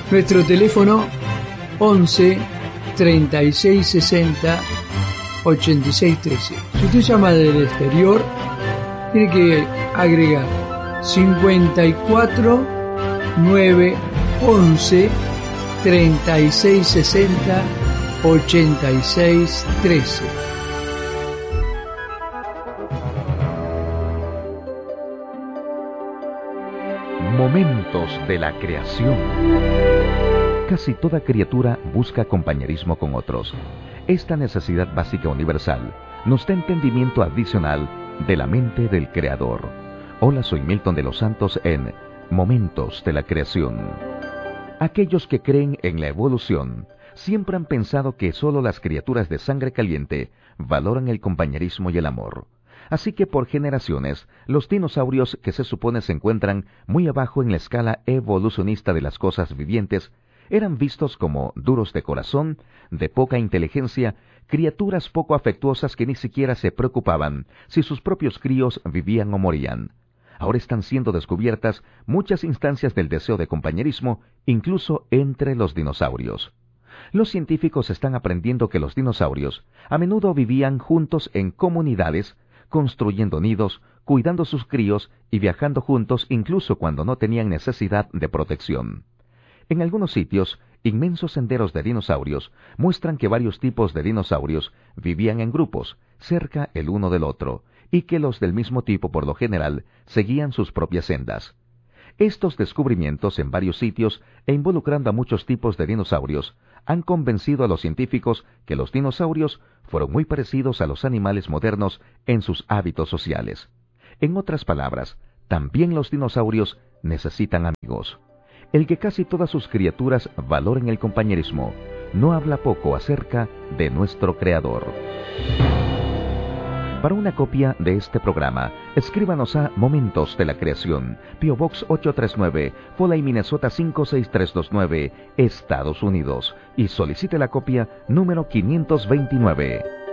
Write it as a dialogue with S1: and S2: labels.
S1: Nuestro teléfono 11 36 60 86 13. Si usted llama del exterior, tiene que agregar 54 9 11 36 60 86 13.
S2: Momentos de la creación. Casi toda criatura busca compañerismo con otros. Esta necesidad básica universal nos da entendimiento adicional de la mente del Creador. Hola, soy Milton de los Santos en Momentos de la Creación. Aquellos que creen en la evolución siempre han pensado que solo las criaturas de sangre caliente valoran el compañerismo y el amor. Así que por generaciones, los dinosaurios que se supone se encuentran muy abajo en la escala evolucionista de las cosas vivientes, eran vistos como duros de corazón, de poca inteligencia, criaturas poco afectuosas que ni siquiera se preocupaban si sus propios críos vivían o morían. Ahora están siendo descubiertas muchas instancias del deseo de compañerismo, incluso entre los dinosaurios. Los científicos están aprendiendo que los dinosaurios a menudo vivían juntos en comunidades, construyendo nidos, cuidando sus críos y viajando juntos incluso cuando no tenían necesidad de protección. En algunos sitios, inmensos senderos de dinosaurios muestran que varios tipos de dinosaurios vivían en grupos, cerca el uno del otro, y que los del mismo tipo por lo general seguían sus propias sendas. Estos descubrimientos en varios sitios e involucrando a muchos tipos de dinosaurios han convencido a los científicos que los dinosaurios fueron muy parecidos a los animales modernos en sus hábitos sociales. En otras palabras, también los dinosaurios necesitan amigos. El que casi todas sus criaturas valoren el compañerismo no habla poco acerca de nuestro Creador. Para una copia de este programa, escríbanos a Momentos de la Creación, P.O. Box 839, Foley, Minnesota 56329, Estados Unidos, y solicite la copia número 529.